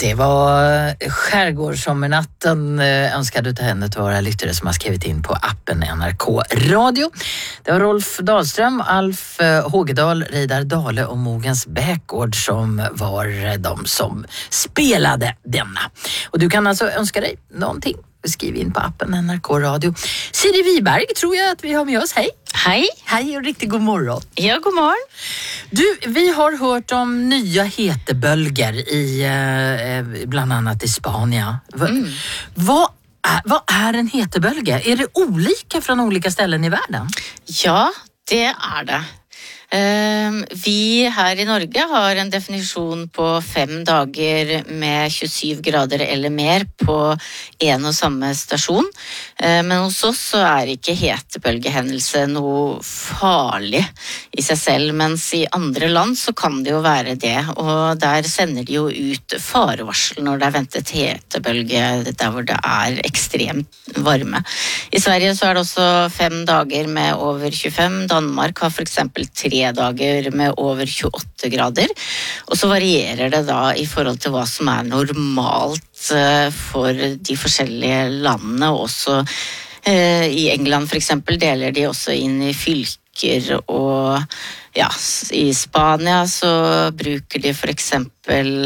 Det var Skärgårdssommarnatten önskade utav henne till våra lyttare som har skrivit in på appen NRK Radio. Det var Rolf Dahlström, Alf Hågedal, Reidar Dale och Mogens Bäkgård som var de som spelade denna. Och du kan alltså önska dig någonting. Skriv in på appen NRK Radio. Siri Wiberg tror jag att vi har med oss. Hej! Hej! Hej och riktigt god morgon. Ja, god morgon. Du, vi har hört om nya hetebölger i bland annat i Spanien. Vad är en hetebölge? Är det olika från olika ställen i världen? Ja, det är det. Vi här i Norge har en definition på 5 dagar med 27 grader eller mer på en och samma station. Men hos oss så är inte hetebølgehendelse något farligt i sig själv, men i andra land så kan det ju vara det. Och där sänder de ju ut farevarsel när det är väntat hetebølge där hvor det är extremt varme. I Sverige så är det också 5 dagar med över 25. Danmark har för exempel 3 dagar med över 28 grader. Och så varierar det då i förhåll till vad som är normalt för de olika länderna också. I England för exempel delar de också in i fylker och ja, i Spanien så brukar de för exempel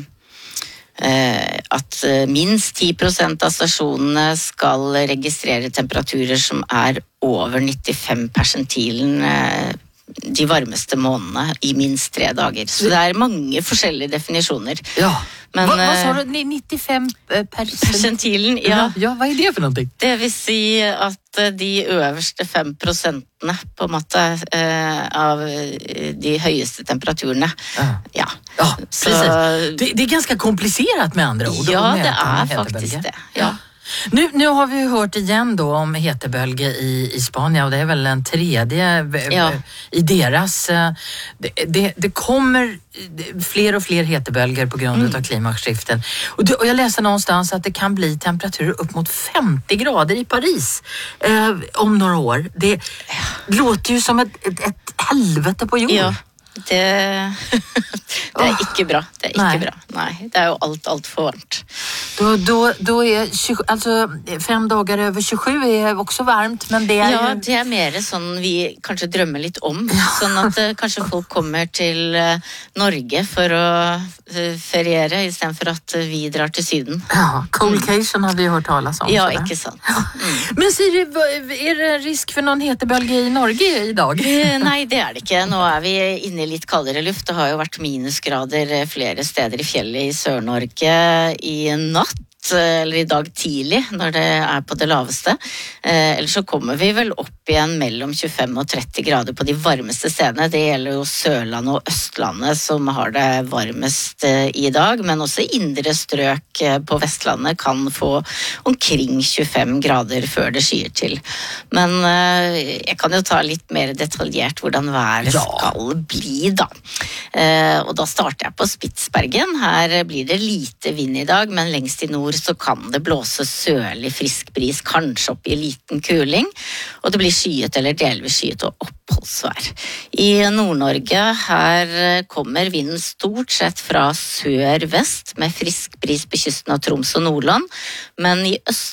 att minst 10% av stationerna ska registrera temperaturer som är över 95 percentilen de varmeste månedene i minst 3 dagar. Så det är många olika definitioner. Ja. Men vad sa du? 95 percentilen, ja. Ja, vad är det för någonting? Det vill säga att de översta 5% på en måte av de högsta temperaturerna. Ja. Ja, precis. Så det är ganska komplicerat med andra ord. Ja, det är faktiskt det. Ja. Nu har vi hört igen då om hetebölge i Spanien och det är väl en tredje i deras. Det kommer fler och fler hetebölger på grund av klimatskiften. Och jag läser någonstans att det kan bli temperaturer upp mot 50 grader i Paris om några år. Det låter ju som ett helvete på jorden. Ja. Det är inte bra. Det är inte bra. Nej, det är ju allt för varmt. Då är alltså 5 dagar över 27 är också varmt, men det är ja, det är mer sån vi kanske drömmer lite om, sån att kanske folk kommer till Norge för att feriera istället för att vi drar till Syden. Ja, coldcation har vi hört talas om. Ja, inte sant. Men Siri, är det risk för någon hetebölge i Norge idag? Nej, det är det inte. Nu är vi inne i lite kallare luft. Det har ju varit minusgrader flera städer i fjället i Sør-Norge i natt eller i dag tidlig när det är på det laveste. Eller så kommer vi väl upp igen mellan 25 och 30 grader på de varmaste städerna. Det gäller ju Sørlandet och Östlandet som har det varmast i dag, men också inre strök på Västlandet kan få omkring 25 grader för det skyr till. Men jag kan ju ta lite mer detaljerat hur vädret ska bli då. Och då startar jag på Spitsbergen. Här blir det lite vind idag, men längst i nord så kan det blåse sørlig frisk bris, kanskje opp i liten kuling, og det blir skyet eller delvis skyet og oppholdsvær. I Nord-Norge her kommer vinden stort sett fra sør-vest med frisk bris på kysten av Troms og Nordland, men i